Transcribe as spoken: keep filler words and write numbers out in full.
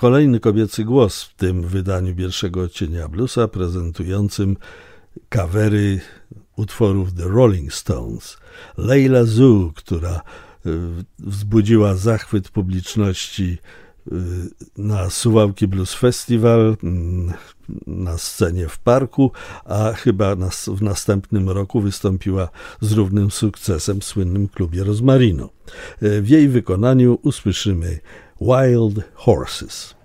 kolejny kobiecy głos w tym wydaniu Pierwszego odcienia bluesa, prezentującym kawery utworów The Rolling Stones. Leila Zoo, która wzbudziła zachwyt publiczności na Suwałki Blues Festival, na scenie w parku, a chyba w następnym roku wystąpiła z równym sukcesem w słynnym klubie Rozmarino. W jej wykonaniu usłyszymy Wild Horses.